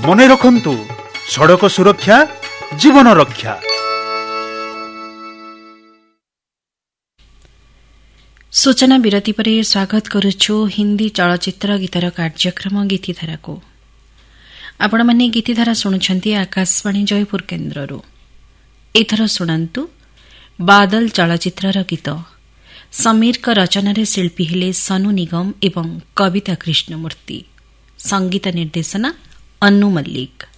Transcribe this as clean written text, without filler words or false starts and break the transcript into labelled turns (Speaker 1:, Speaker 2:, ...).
Speaker 1: ମନେ ରଖନ୍ତୁ, ସଡ଼କ ସୁରକ୍ଷା ଜୀବନ ରକ୍ଷା।
Speaker 2: ସୂଚନା ବିରତି ପରେ ସ୍ୱାଗତ କରୁଛୁ ହିନ୍ଦୀ ଚଳଚ୍ଚିତ୍ର ଗୀତର କାର୍ଯ୍ୟକ୍ରମ ଗୀତିଧାରାକୁ। ଆପଣମାନେ ଗୀତିଧାରା ଶୁଣୁଛନ୍ତି ଆକାଶବାଣୀ ଜୟପୁର କେନ୍ଦ୍ରରୁ। ଏଥର ଶୁଣନ୍ତୁ ବାଦଲ ଚଳଚ୍ଚିତ୍ରର ଗୀତ। ସମୀରଙ୍କ ରଚନାରେ ଶିଳ୍ପୀ ହେଲେ ସନୁ ନିଗମ ଏବଂ କବିତା କୃଷ୍ଣମୂର୍ତ୍ତି। ସଙ୍ଗୀତ ନିର୍ଦ୍ଦେଶନା ଅନୁ ମଲ୍ଲିକ।